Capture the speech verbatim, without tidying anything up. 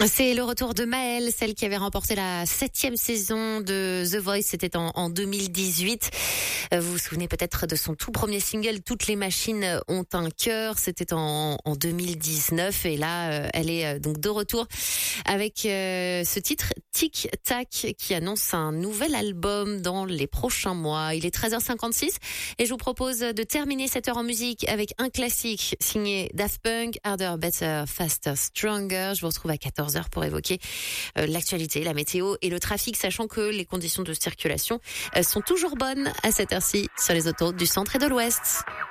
C'est le retour de Maëlle, celle qui avait remporté la septième saison de The Voice. C'était en, en deux mille dix-huit. Vous vous souvenez peut-être de son tout premier single, Toutes les machines ont un cœur. C'était en, en deux mille dix-neuf. Et là, elle est donc de retour avec euh, ce titre, Tic Tac, qui annonce un nouvel album dans les prochains mois. Il est treize heures cinquante-six et je vous propose de terminer cette heure en musique avec un classique signé Daft Punk, Harder, Better, Faster, Stronger. Je vous retrouve à quatorze heures pour évoquer euh, l'actualité, la météo et le trafic, sachant que les conditions de circulation euh, sont toujours bonnes à cette heure-ci sur les autoroutes du centre et de l'ouest.